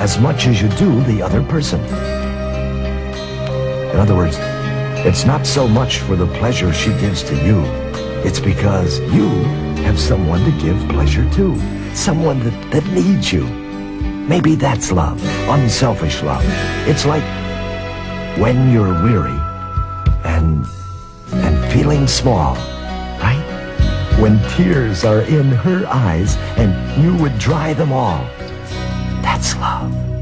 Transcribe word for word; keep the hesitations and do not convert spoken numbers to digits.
as much as you do the other person. In other words, it's not so much for the pleasure she gives to you. It's because you have someone to give pleasure to, someone that, that needs you. Maybe that's love, unselfish love. It's like when you're weary and, and feeling small, right? When tears are in her eyes and you would dry them all. That's love.